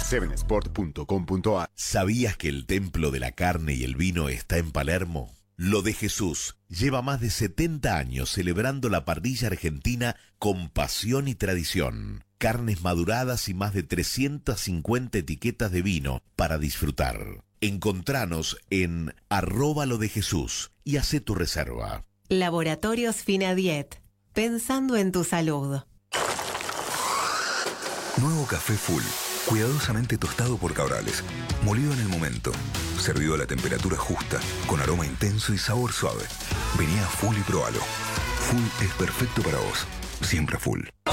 7sport.com.ar. ¿Sabías que el templo de la carne y el vino está en Palermo? Lo de Jesús lleva más de 70 años celebrando la parrilla argentina con pasión y tradición. Carnes maduradas y más de 350 etiquetas de vino para disfrutar. Encontranos en @lodejesús y hacé tu reserva. Laboratorios Finadiet. Pensando en tu salud. Nuevo café Full. Cuidadosamente tostado por Cabrales. Molido en el momento. Servido a la temperatura justa. Con aroma intenso y sabor suave. Vení a Full y probalo. Full es perfecto para vos. Siempre Full.